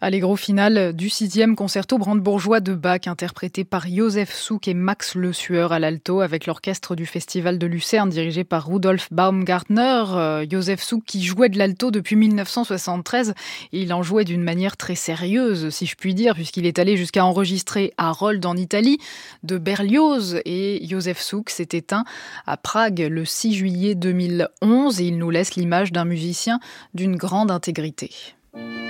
Allez, gros final du 6e concerto brandebourgeois de Bach, interprété par Joseph Suk et Max Le Sueur à l'alto, avec l'orchestre du Festival de Lucerne, dirigé par Rudolf Baumgartner. Joseph Suk qui jouait de l'alto depuis 1973, et il en jouait d'une manière très sérieuse, si je puis dire, puisqu'il est allé jusqu'à enregistrer Harold en Italie, de Berlioz, et Joseph Suk s'est éteint à Prague le 6 juillet 2011, et il nous laisse l'image d'un musicien d'une grande intégrité.